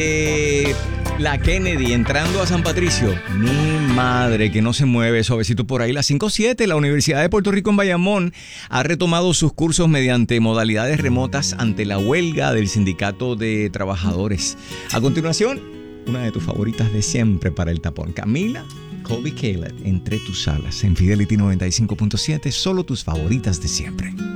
La Kennedy entrando a San Patricio. Mi madre, que no se mueve suavecito por ahí. La 5-7, la Universidad de Puerto Rico en Bayamón ha retomado sus cursos mediante modalidades remotas ante la huelga del Sindicato de Trabajadores. A continuación, una de tus favoritas de siempre para el tapón. Camila, Colby Caleb, Entre tus alas. En Fidelity 95.7, solo tus favoritas de siempre.